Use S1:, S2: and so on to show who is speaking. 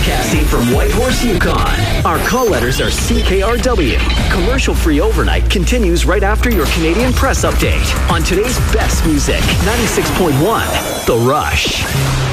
S1: Broadcasting from Whitehorse, Yukon. Our call letters are CKRW. Commercial-free overnight continues right after your Canadian Press update on today's best music. 96.1, The Rush.